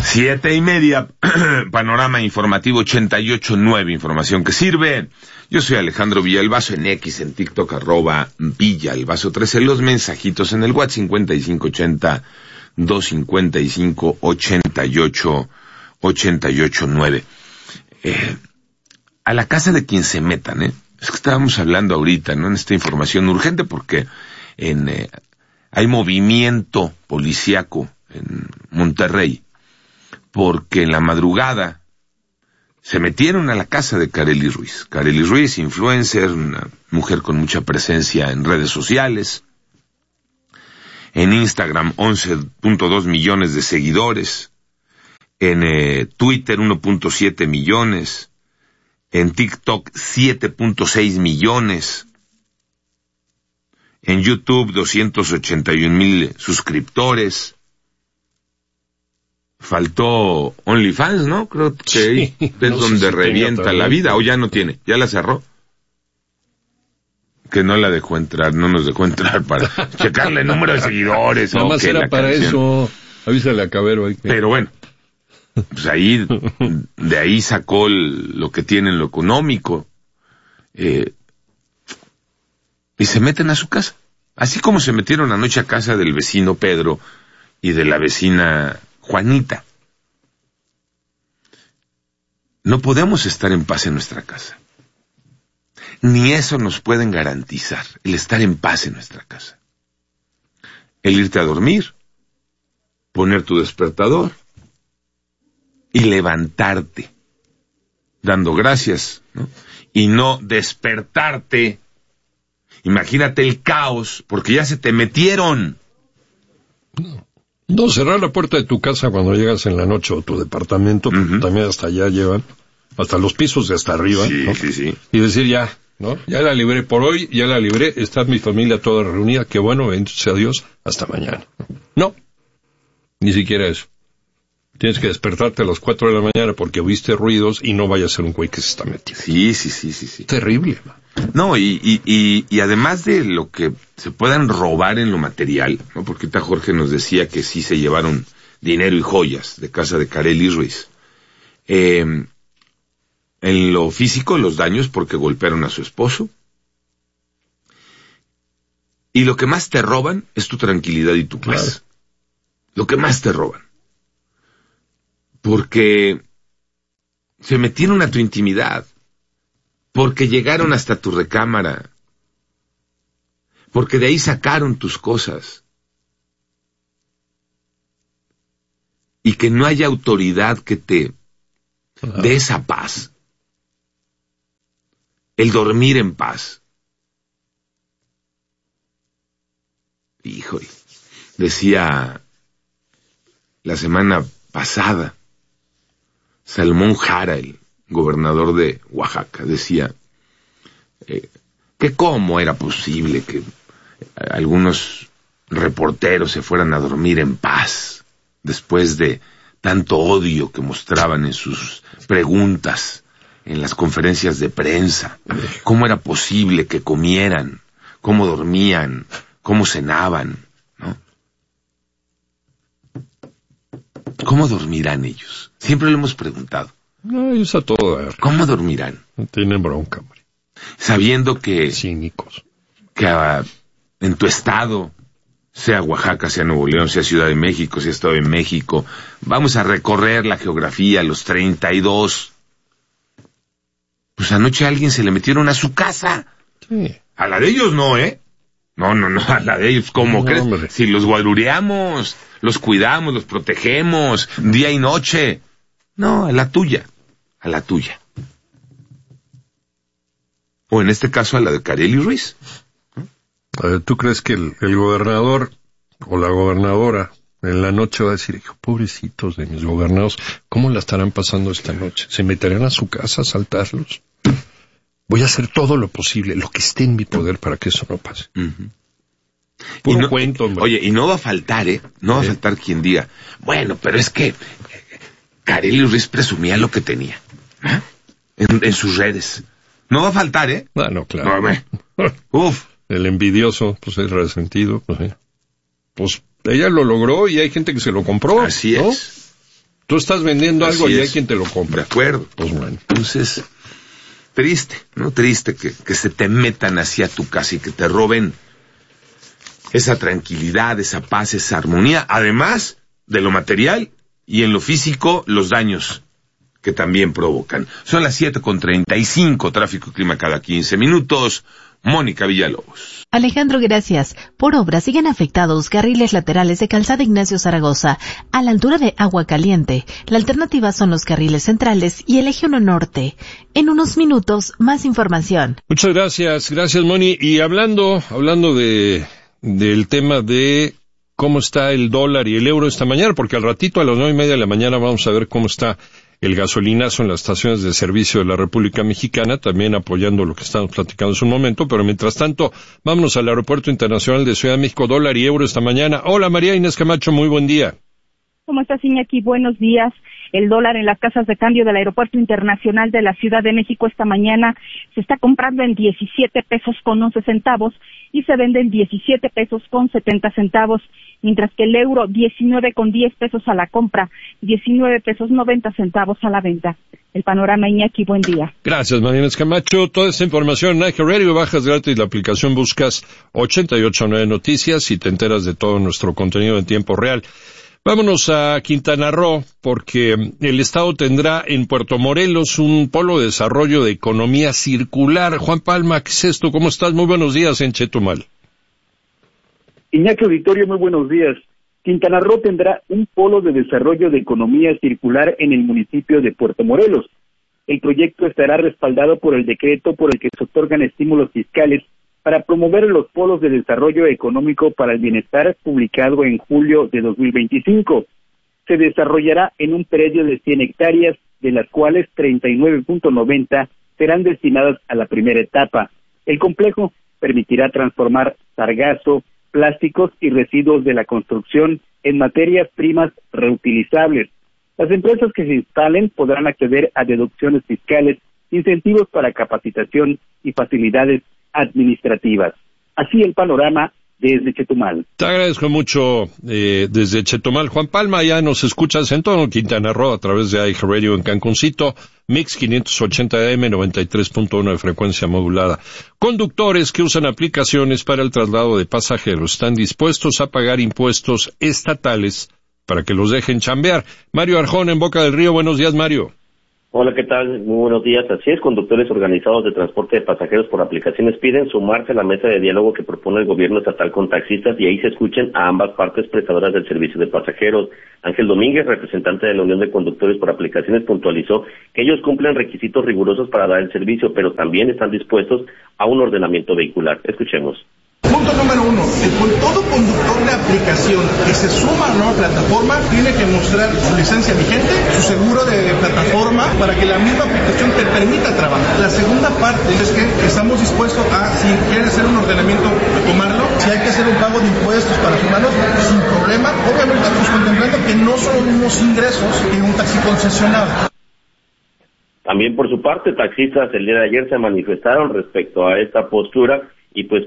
7:30, panorama informativo 88.9, información que sirve. Yo soy Alejandro Villalbazo, en X, en TikTok, @Villalbazo13, los mensajitos en el WhatsApp 5580-255-8889. A la casa de quien se metan, es que estábamos hablando ahorita, ¿no? En esta información urgente porque hay movimiento policíaco en Monterrey, porque en la madrugada se metieron a la casa de Karely Ruiz. Karely Ruiz, influencer, una mujer con mucha presencia en redes sociales. En Instagram, 11.2 millones de seguidores. En Twitter, 1.7 millones. En TikTok, 7.6 millones. En YouTube, 281,000 suscriptores. Faltó OnlyFans, ¿no? Creo que sí, es no donde sé si revienta la vida, o ya no tiene, ya la cerró. Que no la dejó entrar, no nos dejó entrar para checarle el número de seguidores. Nada más era para canción. Eso, avísale a Cabero ahí. Pero bueno, pues ahí, de ahí sacó lo que tiene en lo económico. Y se meten a su casa. Así como se metieron anoche a casa del vecino Pedro y de la vecina Juanita. No podemos estar en paz en nuestra casa. Ni eso nos pueden garantizar, el estar en paz en nuestra casa. El irte a dormir, poner tu despertador y levantarte, dando gracias, ¿no? Y no despertarte. Imagínate el caos, porque ya se te metieron. No, cerrar la puerta de tu casa cuando llegas en la noche o tu departamento, también hasta allá llevan, hasta los pisos de hasta arriba, sí, ¿no? Sí. Y decir ya, ¿no? Ya la libré por hoy, ya la libré, está mi familia toda reunida, qué bueno, bendito sea Dios, hasta mañana. No, ni siquiera eso. Tienes que despertarte a las 4 de la mañana porque oíste ruidos y no vaya a ser un güey que se está metiendo. Sí. Terrible, man. No, y además de lo que se puedan robar en lo material, ¿no? Porque ahorita Jorge nos decía que sí se llevaron dinero y joyas de casa de Karely Ruiz. En lo físico, los daños porque golpearon a su esposo. Y lo que más te roban es tu tranquilidad y tu paz. Claro. Lo que más te roban. Porque se metieron a tu intimidad. Porque llegaron hasta tu recámara, porque de ahí sacaron tus cosas, y que no haya autoridad que te dé esa paz, el dormir en paz. Híjole, decía la semana pasada Salmón Jara, el gobernador de Oaxaca, decía que cómo era posible que algunos reporteros se fueran a dormir en paz después de tanto odio que mostraban en sus preguntas, en las conferencias de prensa. Cómo era posible que comieran, cómo dormían, cómo cenaban, ¿no? ¿Cómo dormirán ellos? Siempre lo hemos preguntado. No, ellos a todo. ¿Cómo dormirán? No tienen bronca, hombre. Sabiendo que... Cínicos. Que en tu estado, sea Oaxaca, sea Nuevo León, sea Ciudad de México, sea Estado de México, vamos a recorrer la geografía, los 32. Pues anoche a alguien se le metieron a su casa. Sí. A la de ellos no, ¿eh? No, a la de ellos, ¿cómo crees? Hombre. Si los guarureamos, los cuidamos, los protegemos, día y noche. No, a la tuya. O en este caso a la de Karely Ruiz. ¿Tú crees que el gobernador o la gobernadora en la noche va a decir, pobrecitos de mis gobernados, ¿cómo la estarán pasando esta noche? ¿Se meterán a su casa a asaltarlos? Voy a hacer todo lo posible, lo que esté en mi poder para que eso no pase. Puro cuento, hombre. Oye, y no va a faltar, no va a faltar quien diga, bueno, pero es que Karely Ruiz presumía lo que tenía, en sus redes. No va a faltar, Bueno, claro. Uf. El envidioso, pues es resentido, pues ella lo logró y hay gente que se lo compró. Así ¿no? es. Tú estás vendiendo Así algo y es. hay quien te lo compra. De acuerdo. Pues bueno. Entonces, triste, ¿no? Triste que se te metan hacia tu casa y que te roben esa tranquilidad, esa paz, esa armonía, además de lo material y en lo físico, los daños que también provocan. Son las 7:35, tráfico y clima cada 15 minutos. Mónica Villalobos. Alejandro, gracias. Por obra siguen afectados carriles laterales de Calzada Ignacio Zaragoza, a la altura de Agua Caliente. La alternativa son los carriles centrales y el Eje 1 Norte. En unos minutos, más información. Muchas gracias Moni. Y hablando del tema de cómo está el dólar y el euro esta mañana, porque al ratito a las 9:30 de la mañana vamos a ver cómo está el gasolinazo en las estaciones de servicio de la República Mexicana, también apoyando lo que estamos platicando hace un momento, pero mientras tanto, vámonos al Aeropuerto Internacional de Ciudad de México, dólar y euro esta mañana. Hola María Inés Camacho, muy buen día. ¿Cómo estás, Iñaki? Buenos días. El dólar en las casas de cambio del Aeropuerto Internacional de la Ciudad de México esta mañana se está comprando en 17 pesos con 11 centavos y se vende en 17 pesos con 70 centavos, mientras que el euro 19 con 10 pesos a la compra, 19 pesos 90 centavos a la venta. El panorama, Iñaki, buen día. Gracias, María Inés Camacho. Toda esta información en iHeartRadio, bajas gratis la aplicación, buscas 889 Noticias y te enteras de todo nuestro contenido en tiempo real. Vámonos a Quintana Roo, porque el Estado tendrá en Puerto Morelos un polo de desarrollo de economía circular. Juan Palma, ¿qué es esto? ¿Cómo estás? Muy buenos días en Chetumal. Iñaki Auditorio, muy buenos días. Quintana Roo tendrá un polo de desarrollo de economía circular en el municipio de Puerto Morelos. El proyecto estará respaldado por el decreto por el que se otorgan estímulos fiscales para promover los polos de desarrollo económico para el bienestar, publicado en julio de 2025. Se desarrollará en un predio de 100 hectáreas, de las cuales 39.90 serán destinadas a la primera etapa. El complejo permitirá transformar sargazo, plásticos y residuos de la construcción en materias primas reutilizables. Las empresas que se instalen podrán acceder a deducciones fiscales, incentivos para capacitación y facilidades administrativas. Así el panorama desde Chetumal. Te agradezco mucho desde Chetumal. Juan Palma, ya nos escuchas en todo Quintana Roo a través de iHeartRadio en Cancuncito, Mix 580 AM, 93.1 de frecuencia modulada. Conductores que usan aplicaciones para el traslado de pasajeros están dispuestos a pagar impuestos estatales para que los dejen chambear. Mario Arjón en Boca del Río. Buenos días, Mario. Hola, ¿qué tal? Muy buenos días. Así es, conductores organizados de transporte de pasajeros por aplicaciones piden sumarse a la mesa de diálogo que propone el gobierno estatal con taxistas y ahí se escuchen a ambas partes prestadoras del servicio de pasajeros. Ángel Domínguez, representante de la Unión de Conductores por Aplicaciones, puntualizó que ellos cumplen requisitos rigurosos para dar el servicio, pero también están dispuestos a un ordenamiento vehicular. Escuchemos. Punto número 1, todo conductor de aplicación que se suma a una nueva plataforma tiene que mostrar su licencia vigente, su seguro de plataforma, para que la misma aplicación te permita trabajar. La segunda parte es que estamos dispuestos a, si quieres hacer un ordenamiento, a tomarlo. Si hay que hacer un pago de impuestos para sumarlos, sin problema. Obviamente, pues contemplando que no son los mismos ingresos que un taxi concesionado. También por su parte, taxistas el día de ayer se manifestaron respecto a esta postura y pues